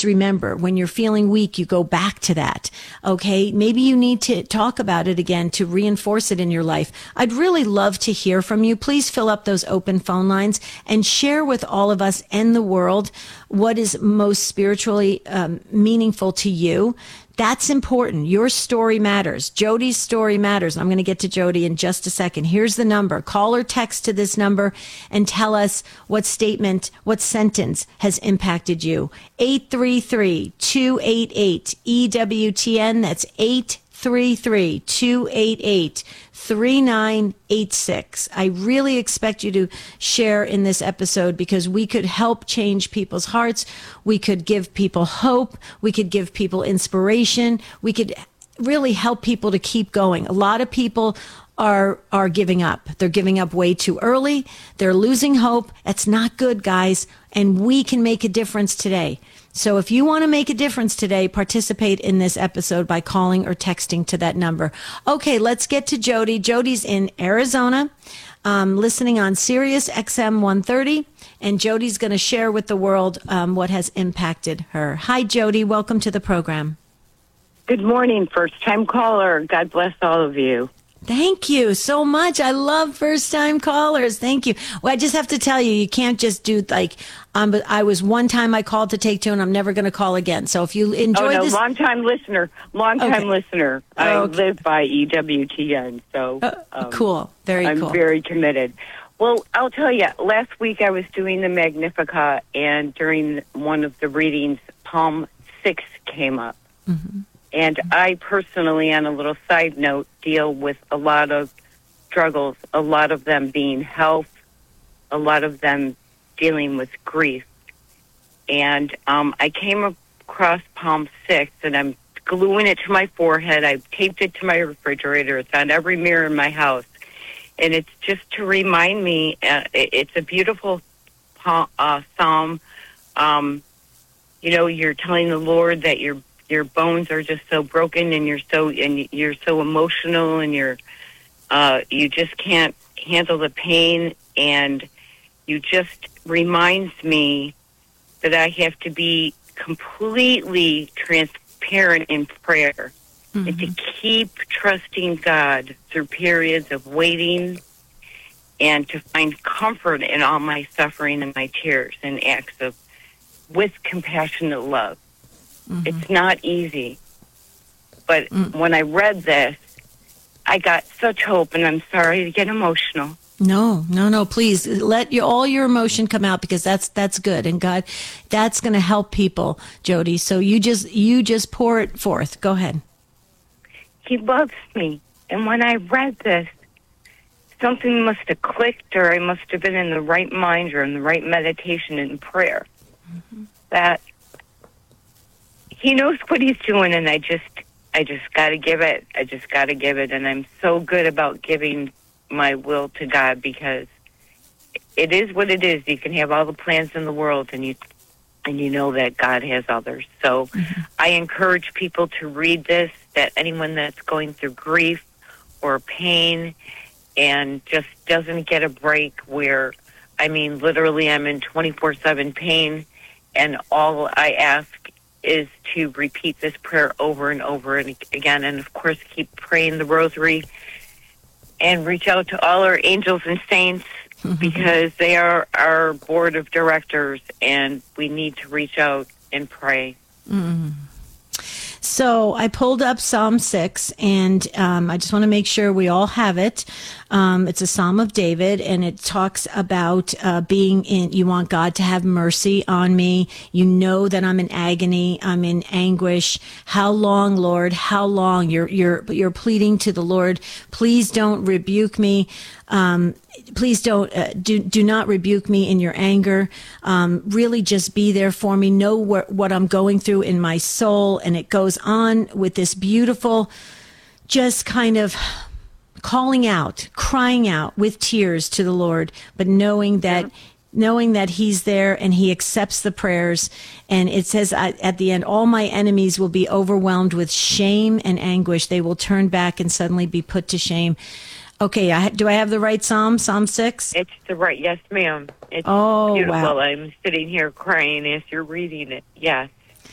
just remember, when you're feeling weak, you go back to that. Okay. Maybe you need to talk about it again to reinforce it in your life. I'd really love to hear from you. Please fill up those open phone lines and share with all of us and the world what is most spiritually meaningful to you. That's important. Your story matters. Jody's story matters. I'm going to get to Jody in just a second. Here's the number. Call or text to this number and tell us what statement, what sentence has impacted you. 833-288-EWTN. That's 833-288-3986. I really expect you to share in this episode because we could help change people's hearts. We could give people hope. We could give people inspiration. We could really help people to keep going. A lot of people are giving up. They're giving up way too early. They're losing hope. That's not good, guys. And we can make a difference today. So if you want to make a difference today, participate in this episode by calling or texting to that number. Okay, let's get to Jody. Jody's in Arizona, listening on Sirius XM 130, and Jody's going to share with the world what has impacted her. Hi, Jody. Welcome to the program. Good morning, first-time caller. God bless all of you. Thank you so much. I love first-time callers. Thank you. Well, I just have to tell you, you can't just do like, I was one time I called to take two, and I'm never going to call again. So if you enjoy this. Long-time listener. Okay. Listener. I live by EWTN, so. Cool. Very cool. I'm very committed. Well, I'll tell you, last week I was doing the Magnificat, and during one of the readings, Psalm 6 came up. Mm-hmm. And I personally, on a little side note, deal with a lot of struggles, a lot of them being health, a lot of them dealing with grief. And I came across Psalm 6, and I'm gluing it to my forehead. I've taped it to my refrigerator. It's on every mirror in my house. And it's just to remind me, it's a beautiful psalm. You're telling the Lord that your bones are just so broken, and you're so emotional, and you just can't handle the pain, and you just reminds me that I have to be completely transparent in prayer, mm-hmm. and to keep trusting God through periods of waiting, and to find comfort in all my suffering and my tears and acts of with compassionate love. Mm-hmm. It's not easy. But when I read this, I got such hope, and I'm sorry to get emotional. No, please let all your emotion come out, because that's good. And God, that's going to help people, Jody. So you just pour it forth. Go ahead. He loves me. And when I read this, something must have clicked, or I must have been in the right mind or in the right meditation and prayer. Mm-hmm. That He knows what he's doing, and I just got to give it. I just got to give it, and I'm so good about giving my will to God, because it is what it is. You can have all the plans in the world, and you know that God has others. So mm-hmm. I encourage people to read this, that anyone that's going through grief or pain and just doesn't get a break, where, literally I'm in 24/7 pain, and all I ask is to repeat this prayer over and over and again, and of course keep praying the rosary, and reach out to all our angels and saints, mm-hmm. because they are our board of directors, and we need to reach out and pray. Mm-hmm. So I pulled up Psalm 6, and I just want to make sure we all have it. It's a Psalm of David, and it talks about you want God to have mercy on me. You know that I'm in agony. I'm in anguish. How long, Lord? How long? You're pleading to the Lord. Please don't rebuke me. Please don't do not rebuke me in your anger. Really just be there for me. Know what I'm going through in my soul. And it goes on with this beautiful, just kind of calling out, crying out with tears to the Lord, but knowing that he's there and he accepts the prayers. And it says at the end, all my enemies will be overwhelmed with shame and anguish. They will turn back and suddenly be put to shame. Okay, do I have the right Psalm? Psalm 6? It's the right, yes, ma'am. It's beautiful. Wow. I'm sitting here crying as you're reading it. Yes.